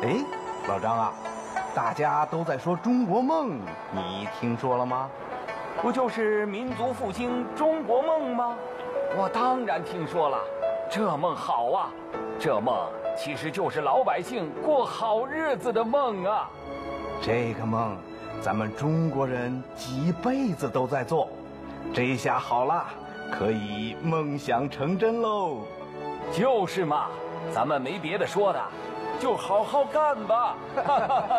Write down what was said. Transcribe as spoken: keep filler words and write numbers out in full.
哎，老张啊，大家都在说中国梦，你听说了吗？ 不就是民族复兴中国梦吗？我当然听说了，这梦好啊！这梦其实就是老百姓过好日子的梦啊！ 这个梦，咱们中国人几辈子都在做，这下好了，可以梦想成真喽！ 就是嘛，咱们没别的说的，就好好干吧！